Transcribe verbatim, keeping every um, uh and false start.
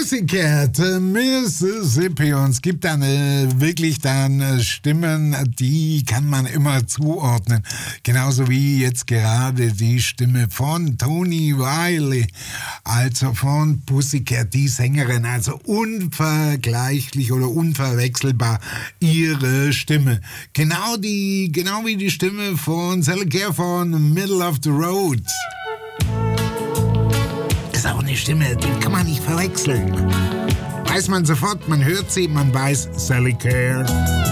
Pussycat, Mississippi, und es gibt dann äh, wirklich dann äh, Stimmen, die kann man immer zuordnen, genauso wie jetzt gerade die Stimme von Toni Riley, also von Pussycat, die Sängerin, also unvergleichlich oder unverwechselbar ihre Stimme, genau die, genau wie die Stimme von Sally Care von Middle of the Road. Das ist auch eine Stimme, die kann man nicht verwechseln. Weiß man sofort, man hört sie, man weiß Sally Care.